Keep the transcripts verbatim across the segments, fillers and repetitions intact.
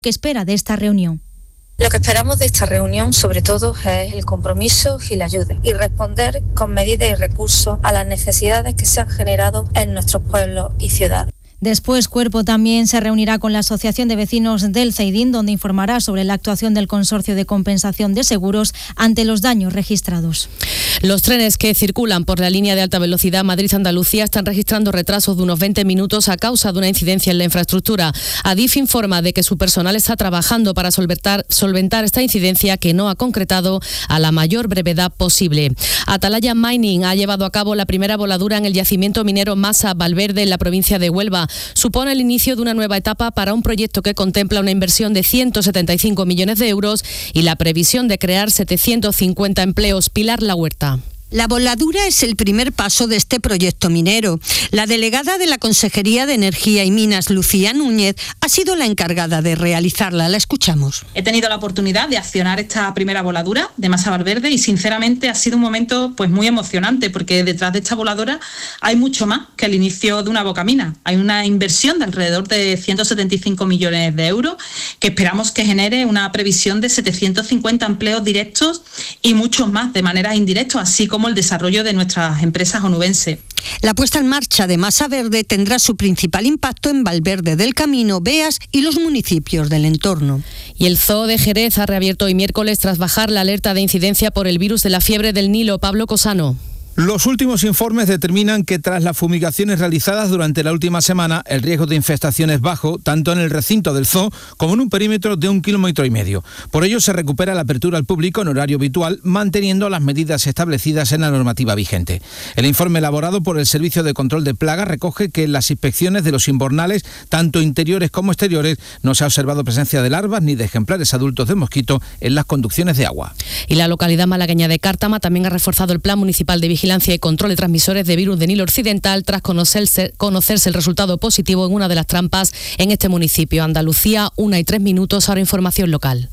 ¿Qué espera de esta reunión? Lo que esperamos de esta reunión, sobre todo, es el compromiso y la ayuda, y responder con medidas y recursos a las necesidades que se han generado en nuestros pueblos y ciudades. Después, Cuerpo también se reunirá con la Asociación de Vecinos del Ceidín, donde informará sobre la actuación del Consorcio de Compensación de Seguros ante los daños registrados. Los trenes que circulan por la línea de alta velocidad Madrid-Andalucía están registrando retrasos de unos veinte minutos a causa de una incidencia en la infraestructura. Adif informa de que su personal está trabajando para solventar, solventar esta incidencia, que no ha concretado a la mayor brevedad posible. Atalaya Mining ha llevado a cabo la primera voladura en el yacimiento minero Masa Valverde, en la provincia de Huelva. Supone el inicio de una nueva etapa para un proyecto que contempla una inversión de ciento setenta y cinco millones de euros y la previsión de crear setecientos cincuenta empleos. Pilar La Huerta. La voladura es el primer paso de este proyecto minero. La delegada de la Consejería de Energía y Minas, Lucía Núñez, ha sido la encargada de realizarla. La escuchamos. He tenido la oportunidad de accionar esta primera voladura de Masa Valverde y sinceramente ha sido un momento pues muy emocionante, porque detrás de esta voladora hay mucho más que el inicio de una bocamina. Hay una inversión de alrededor de ciento setenta y cinco millones de euros que esperamos que genere una previsión de setecientos cincuenta empleos directos y muchos más de manera indirecta, así como el desarrollo de nuestras empresas onubenses. La puesta en marcha de Masa Verde tendrá su principal impacto en Valverde del Camino, Beas y los municipios del entorno. Y el Zoo de Jerez ha reabierto hoy miércoles tras bajar la alerta de incidencia por el virus de la fiebre del Nilo. Pablo Cosano. Los últimos informes determinan que tras las fumigaciones realizadas durante la última semana, el riesgo de infestación es bajo, tanto en el recinto del zoo como en un perímetro de un kilómetro y medio. Por ello se recupera la apertura al público en horario habitual, manteniendo las medidas establecidas en la normativa vigente. El informe elaborado por el Servicio de Control de Plagas recoge que en las inspecciones de los invernales, tanto interiores como exteriores, no se ha observado presencia de larvas ni de ejemplares adultos de mosquito en las conducciones de agua. Y la localidad malagueña de Cártama también ha reforzado el Plan Municipal de Vigilancia y Control de Transmisores de Virus de Nilo Occidental tras conocerse, conocerse el resultado positivo en una de las trampas en este municipio. Andalucía, una y tres minutos, ahora información local.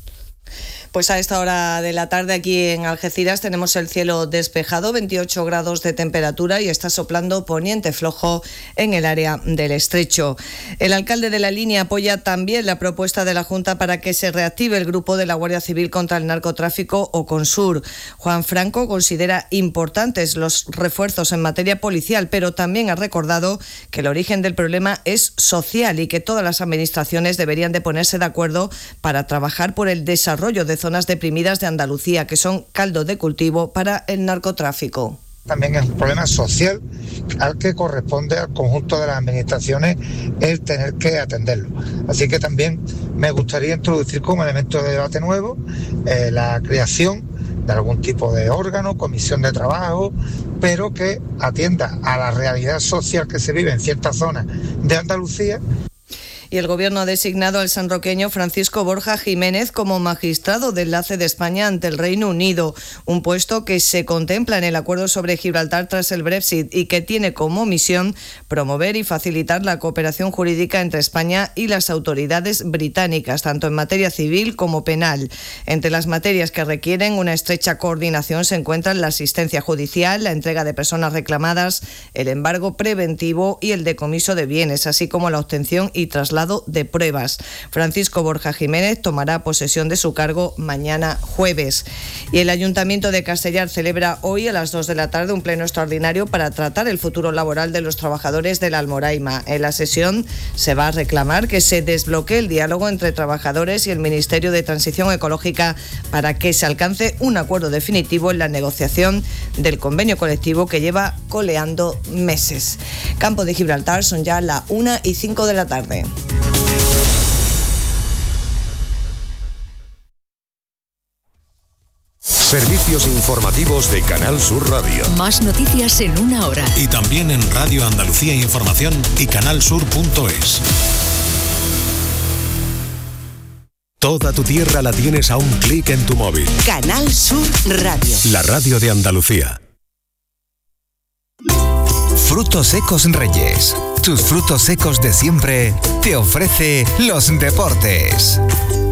Pues a esta hora de la tarde aquí en Algeciras tenemos el cielo despejado, veintiocho grados de temperatura y está soplando poniente flojo en el área del Estrecho. El alcalde de La Línea apoya también la propuesta de la Junta para que se reactive el grupo de la Guardia Civil contra el narcotráfico Oconsur. Juan Franco considera importantes los refuerzos en materia policial, pero también ha recordado que el origen del problema es social y que todas las administraciones deberían de ponerse de acuerdo para trabajar por el desarrollo de zonas deprimidas de Andalucía, que son caldo de cultivo para el narcotráfico. También es un problema social al que corresponde al conjunto de las administraciones el tener que atenderlo. Así que también me gustaría introducir como elemento de debate nuevo eh, la creación de algún tipo de órgano, comisión de trabajo, pero que atienda a la realidad social que se vive en ciertas zonas de Andalucía. Y el Gobierno ha designado al sanroqueño Francisco Borja Jiménez como magistrado de enlace de España ante el Reino Unido, un puesto que se contempla en el acuerdo sobre Gibraltar tras el Brexit y que tiene como misión promover y facilitar la cooperación jurídica entre España y las autoridades británicas, tanto en materia civil como penal. Entre las materias que requieren una estrecha coordinación se encuentran la asistencia judicial, la entrega de personas reclamadas, el embargo preventivo y el decomiso de bienes, así como la obtención y traslado de pruebas. Francisco Borja Jiménez tomará posesión de su cargo mañana jueves. Y el Ayuntamiento de Castellar celebra hoy a las dos de la tarde un pleno extraordinario para tratar el futuro laboral de los trabajadores de la Almoraima. En la sesión se va a reclamar que se desbloquee el diálogo entre trabajadores y el Ministerio de Transición Ecológica para que se alcance un acuerdo definitivo en la negociación del convenio colectivo que lleva coleando meses. Campo de Gibraltar, son ya la una y cinco de la tarde. Servicios informativos de Canal Sur Radio. Más noticias en una hora. Y también en Radio Andalucía Información y canal sur punto es. Toda tu tierra la tienes a un clic en tu móvil. Canal Sur Radio. La radio de Andalucía. Frutos Secos Reyes. Tus frutos secos de siempre te ofrece los deportes.